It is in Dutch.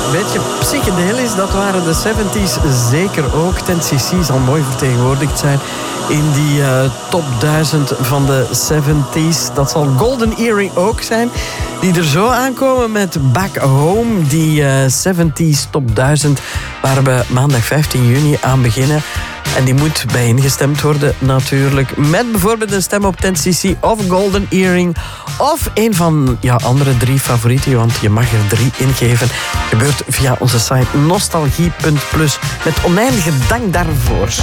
beetje psychedelisch, dat waren de 70s zeker ook. 10cc zal mooi vertegenwoordigd zijn in die top 1000 van de 70s. Dat zal Golden Earring ook zijn, die er zo aankomen met Back Home. Die 70s top 1000 waar we maandag 15 juni aan beginnen. En die moet bijeengestemd worden natuurlijk. Met bijvoorbeeld een stem op 10cc of Golden Earring. Of een van andere 3 favorieten. Want je mag er 3 ingeven. Gebeurt via onze site nostalgie.plus. Met oneindige dank daarvoor.